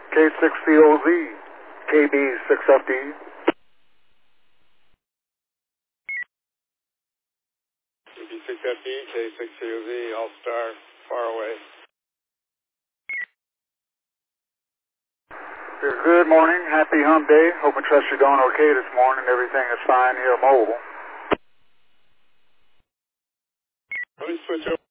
K6COZ, KB6FD. KB6FD, K6COZ, All-Star, far away. Good morning, happy hump day. Hope and trust you're doing okay this morning. Everything is fine here mobile. Let me switch over.